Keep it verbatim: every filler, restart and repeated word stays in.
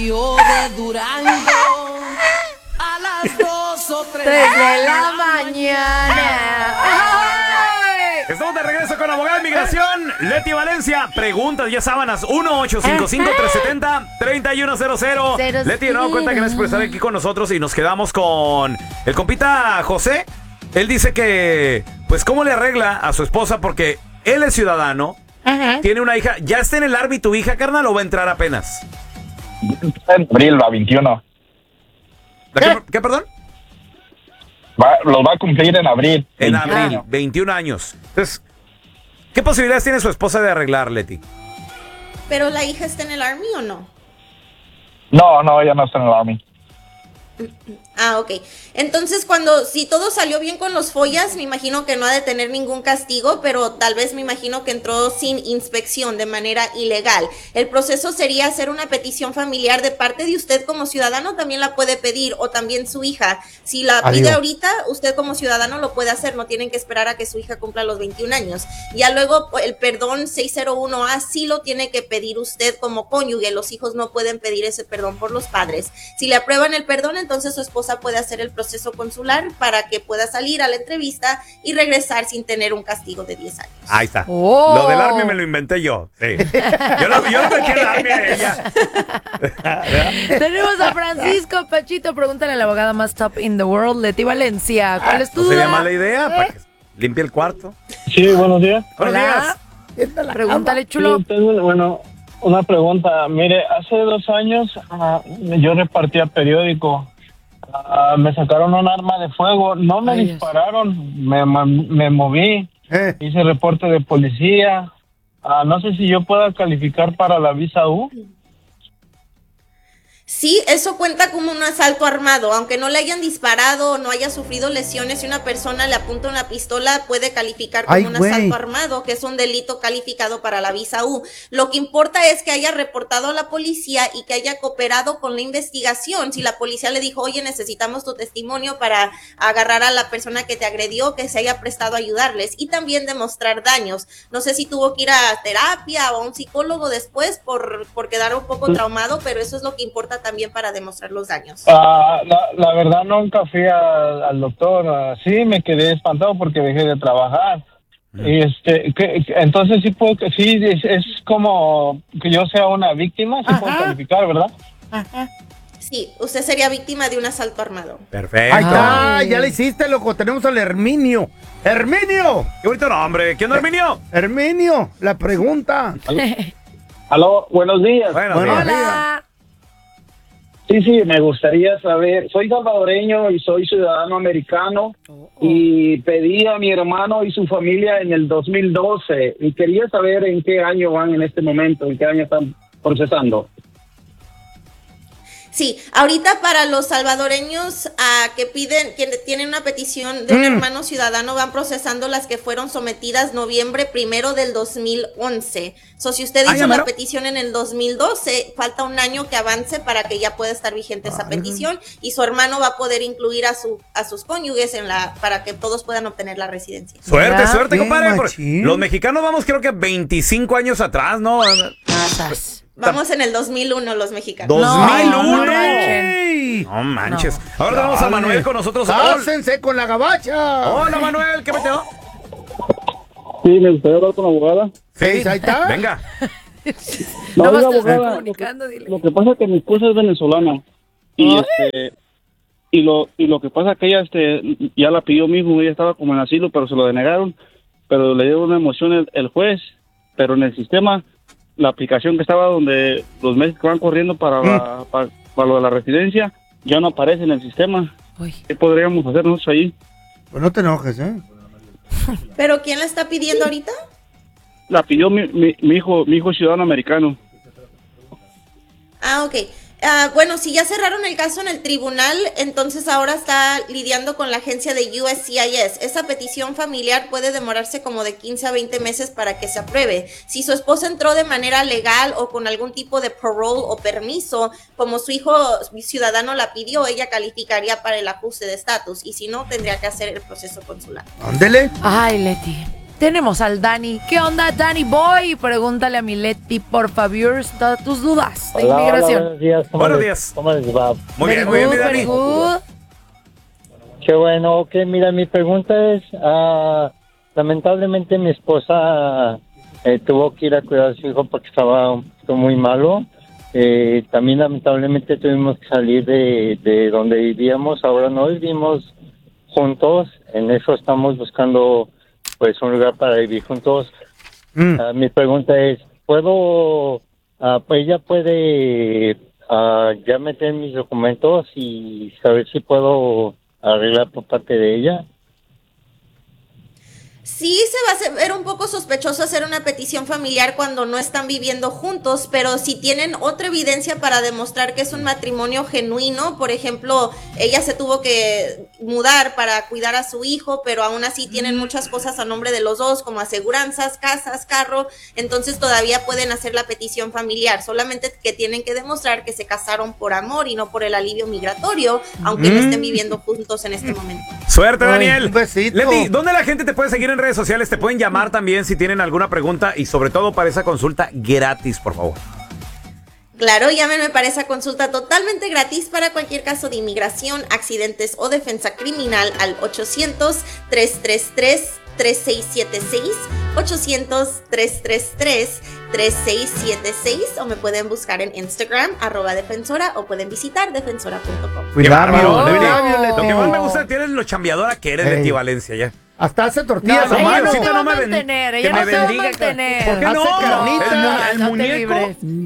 barrio de Durango a las dos o tres de la mañana. ¡Ay! Estamos de regreso con abogada de migración, Leti Valencia. Preguntas, ya sábanas, uno ocho cinco cinco, tres siete cero, tres uno cero cero. Leti, de nuevo cuenta que gracias por estar aquí con nosotros y nos quedamos con el compita José. Él dice que, pues, ¿cómo le arregla a su esposa? Porque él es ciudadano, ajá, tiene una hija. ¿Ya está en el Army tu hija, carnal, o va a entrar apenas? En abril, la veintiuno. ¿Qué, ¿Qué, ¿Qué perdón? Va, los va a cumplir en abril. En veintiuno. Abril, veintiún años. Entonces, ¿qué posibilidades tiene su esposa de arreglar, Leti? ¿Pero la hija está en el Army o no? No, no, ella no está en el Army. Ah, ok. Entonces, cuando, si todo salió bien con los follas, me imagino que no ha de tener ningún castigo, pero tal vez me imagino que entró sin inspección de manera ilegal. El proceso sería hacer una petición familiar de parte de usted como ciudadano, también la puede pedir, o también su hija. Si la Adiós. pide ahorita, usted como ciudadano lo puede hacer, no tienen que esperar a que su hija cumpla los veintiún años. Ya luego, el perdón seiscientos uno A sí lo tiene que pedir usted como cónyuge, los hijos no pueden pedir ese perdón por los padres. Si le aprueban el perdón, entonces su esposa puede hacer el proceso consular para que pueda salir a la entrevista y regresar sin tener un castigo de diez años. Ahí está. Oh. Lo del Army me lo inventé yo. Sí. Yo no, yo no me quiero el Army a ella. Tenemos a Francisco Pachito. Pregúntale a la abogada más top in the world, Leti Valencia. ¿Cuál es tu ¿No duda? sería mala idea? ¿Eh? Para que limpie el cuarto. Sí, buenos días. Buenos días. Pregúntale, chulo. Sí, tengo, bueno, una pregunta. Mire, hace dos años uh, yo repartía periódico. Uh, me sacaron un arma de fuego, no me Ay, dispararon, me, me moví, eh. hice reporte de policía. Uh, no sé si yo pueda calificar para la visa U. Sí, eso cuenta como un asalto armado, aunque no le hayan disparado o no haya sufrido lesiones. Si una persona le apunta una pistola, puede calificar como Ay, un wey. asalto armado, que es un delito calificado para la visa U. Lo que importa es que haya reportado a la policía y que haya cooperado con la investigación. Si la policía le dijo, oye, necesitamos tu testimonio para agarrar a la persona que te agredió, que se haya prestado a ayudarles, y también demostrar daños. No sé si tuvo que ir a terapia o a un psicólogo después por, por quedar un poco traumado, pero eso es lo que importa también para demostrar los daños. Uh, la, la verdad nunca fui a, al doctor, uh, sí me quedé espantado porque dejé de trabajar. Mm. Y este, que, que, entonces sí puedo, sí es, es como que yo sea una víctima, sí Ajá. puedo calificar, ¿verdad? Ajá. Sí, usted sería víctima de un asalto armado. Perfecto. Ahí está, ya le hiciste, loco. Tenemos al Herminio. ¡Herminio! ¡Qué bonito nombre! ¿Quién es Herminio? Herminio, la pregunta. ¿Aló? Aló, buenos días. Buenos días. Hola. Sí, sí, me gustaría saber, soy salvadoreño y soy ciudadano americano oh, oh. y pedí a mi hermano y su familia en el dos mil doce y quería saber en qué año van en este momento, en qué año están procesando. Sí, ahorita para los salvadoreños uh, que piden, que tienen una petición de un mm. hermano ciudadano, van procesando las que fueron sometidas noviembre primero del dos mil once. So, si usted hizo la petición en el dos mil doce, falta un año que avance para que ya pueda estar vigente esa petición y su hermano va a poder incluir a su a sus cónyuges en la para que todos puedan obtener la residencia. Suerte, ¿verdad? Suerte, compadre. Los mexicanos vamos creo que veinticinco años atrás, ¿no? Pasas. Vamos en el dos mil uno los mexicanos. ¿dos mil uno? No, no manches. No manches. No. Ahora tenemos a Manuel con nosotros. ¡Pásense con la gabacha! Hola, Manuel, ¿qué metió? Sí, me gustaría hablar con la abogada. Sí, ahí está. Venga. No, no la abogada, lo, que, lo que pasa es que mi esposa es venezolana. Y este y lo y lo que pasa es que ella este ya la pidió mismo, ella estaba como en asilo, pero se lo denegaron. Pero le dio una emoción el, el juez, pero en el sistema la aplicación que estaba donde los meses que van corriendo para, mm. la, para, para lo de la residencia ya no aparece en el sistema. Uy. ¿Qué podríamos hacer nosotros ahí? Pues no te enojes, ¿eh? ¿Pero quién la está pidiendo ahorita? La pidió mi, mi, mi hijo, mi hijo ciudadano americano. Ah, ok. Uh, bueno, si ya cerraron el caso en el tribunal, entonces ahora está lidiando con la agencia de U S C I S. Esa petición familiar puede demorarse como de quince a veinte meses para que se apruebe. Si su esposa entró de manera legal o con algún tipo de parole o permiso, como su hijo ciudadano la pidió, ella calificaría para el ajuste de estatus. Y si no, tendría que hacer el proceso consular. Ándele. Ay, Leti. tenemos al Dani. ¿Qué onda, Dani Boy? Pregúntale a mi Leti, por favor, todas tus dudas de Hola, inmigración. hola, buenos días. ¿Cómo Buenos les- días. ¿Cómo les va? Muy Very bien, muy bien, mi good, Dani. very good. Qué bueno. Ok, mira, mi pregunta es, ah, lamentablemente mi esposa eh, tuvo que ir a cuidar a su hijo porque estaba un poquito muy malo. Eh, también lamentablemente tuvimos que salir de, de donde vivíamos. Ahora no vivimos juntos. En eso estamos buscando pues un lugar para vivir juntos. Mm. Ah, mi pregunta es, ¿puedo, ah, pues ella puede ah, ya meter mis documentos y saber si puedo arreglar por parte de ella? Sí, se va a hacer- ver un poco sospechoso hacer una petición familiar cuando no están viviendo juntos, pero si tienen otra evidencia para demostrar que es un matrimonio genuino, por ejemplo, ella se tuvo que mudar para cuidar a su hijo, pero aún así tienen muchas cosas a nombre de los dos, como aseguranzas, casas, carro, entonces todavía pueden hacer la petición familiar, solamente que tienen que demostrar que se casaron por amor y no por el alivio migratorio, aunque no estén viviendo juntos en este momento. Suerte, Ay, Daniel. un besito. Leti, ¿dónde la gente te puede seguir en redes sociales? Te pueden llamar también si tienen alguna pregunta y sobre todo para esa consulta gratis, por favor. Claro, llámenme para esa consulta totalmente gratis para cualquier caso de inmigración, accidentes o defensa criminal al ochocientos, tres tres tres, tres seis siete seis, ochocientos, tres tres tres, tres seis siete seis o me pueden buscar en Instagram, arroba defensora o pueden visitar defensora punto com. Qué bárbaro, Cuidado, Leti. cuidado, Lo que Leti. más me gusta de ti es lo chambeadora que eres, Ey. Leti Valencia, ya. Hasta hace tortillas No, a ella mano. no te va a no me ben- mantener, que ella me no te va a bendiga, mantener. ¿Por qué Hace no? carnitas. El, mu- el No te muñeco. libres.